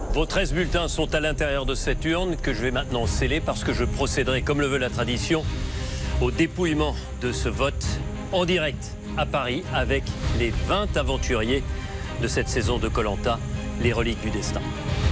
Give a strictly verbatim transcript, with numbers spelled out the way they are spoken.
Vos treize bulletins sont à l'intérieur de cette urne que je vais maintenant sceller parce que je procéderai, comme le veut la tradition, au dépouillement de ce vote en direct à Paris avec les vingt aventuriers de cette saison de Koh Lanta, les reliques du destin.